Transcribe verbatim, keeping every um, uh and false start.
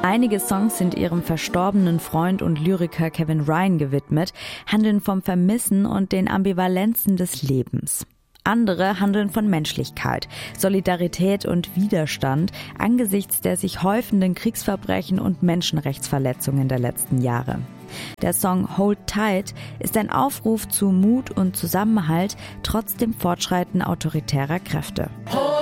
Einige Songs sind ihrem verstorbenen Freund und Lyriker Kevin Ryan gewidmet, handeln vom Vermissen und den Ambivalenzen des Lebens. Andere handeln von Menschlichkeit, Solidarität und Widerstand angesichts der sich häufenden Kriegsverbrechen und Menschenrechtsverletzungen der letzten Jahre. Der Song Hold Tight ist ein Aufruf zu Mut und Zusammenhalt trotz dem Fortschreiten autoritärer Kräfte. Hold